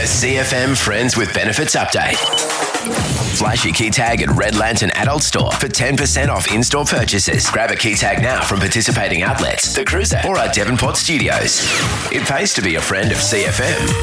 A CFM Friends with Benefits update. Flash your key tag at Red Lantern Adult Store for 10% off in-store purchases. Grab a key tag now from participating outlets, The Cruiser or our Devonport studios. It pays to be a friend of CFM.